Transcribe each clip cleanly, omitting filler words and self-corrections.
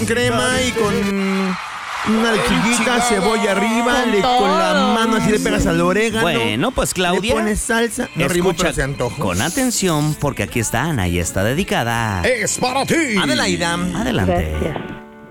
crema y con una lechuguita, cebolla arriba, con la mano así le pegas al orégano. Bueno, pues Claudia, le pones salsa. No rimó, pero se antojó. Con atención, porque aquí está Ana y está dedicada. Es para ti. Adelaida. Adelante. Gracias.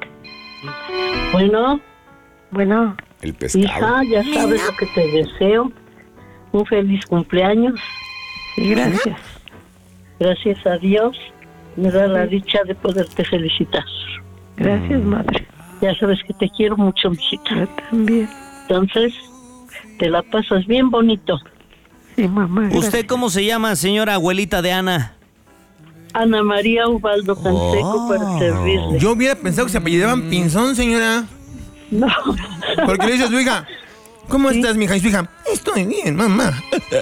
Bueno, El pescado. hija, ya sabes lo que te deseo. Un feliz cumpleaños. Sí, gracias. Gracias a Dios me da la dicha de poderte felicitar. Gracias, madre. Ya sabes que te quiero mucho, mijita. Yo también. Entonces, te la pasas bien bonito. Sí, mamá. ¿Usted cómo se llama, señora abuelita de Ana? Ana María Ubaldo Canseco para servirle. Yo hubiera pensado que se apellidaban Pinzón, señora. No. Porque le dices a su hija, ¿cómo estás, mija? Y su hija, estoy bien, mamá.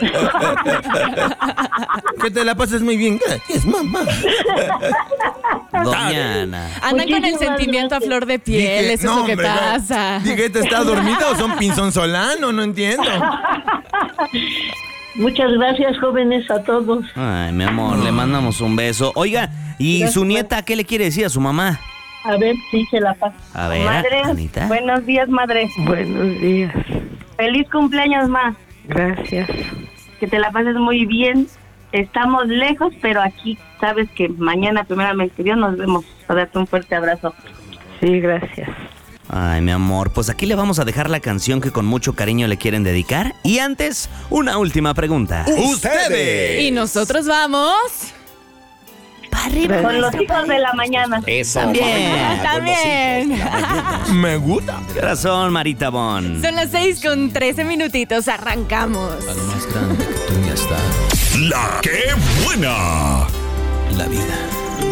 Que te la pases muy bien, gracias, mamá. Doña Ana. Andan con el Muchísimas sentimiento a gracias. flor de piel, Dije, eso es lo que hombre, pasa. Dije, ¿te está dormida o son Pinzón Solano? No entiendo. Muchas gracias, jóvenes, a todos. Ay, mi amor, le mandamos un beso. Oiga, ¿y su nieta qué le quiere decir a su mamá? A ver si se la pasa. A ver, Madre, Anita. buenos días, madre. Buenos días. Feliz cumpleaños, ma. Gracias. Que te la pases muy bien. Estamos lejos, pero aquí sabes que mañana, primeramente Dios, nos vemos. Para darte un fuerte abrazo. Sí, gracias. Ay, mi amor, pues aquí le vamos a dejar la canción que con mucho cariño le quieren dedicar. Y antes, una última pregunta. Ustedes. Y nosotros vamos... Gracias. Con los hijos de la mañana. Eso. También. mamá, También. Me gusta. ¿Qué razón, Marita Bon? Son las 6:13 minutitos, arrancamos. Más grande que tú ya está. La que buena. La vida.